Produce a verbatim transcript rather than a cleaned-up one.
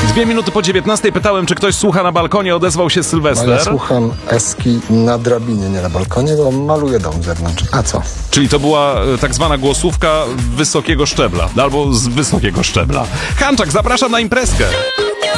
Dwie minuty po dziewiętnastej pytałem, czy ktoś słucha na balkonie, odezwał się No Sylwester. ja słucham Eski na drabinie, nie na balkonie, bo maluję dom z zewnątrz. A co? Czyli to była e, tak zwana głosówka wysokiego szczebla, albo z wysokiego szczebla. Hanczak, zapraszam na imprezkę.